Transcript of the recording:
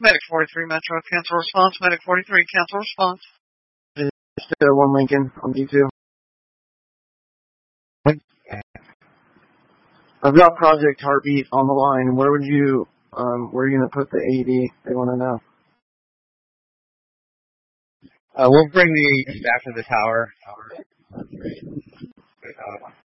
Medic 43 Metro, cancel response. Medic 43, cancel response. Still 1 Lincoln on D2. I've got Project Heartbeat on the line. Where are you going to put the AED? They want to know. We'll bring the AED back to the tower.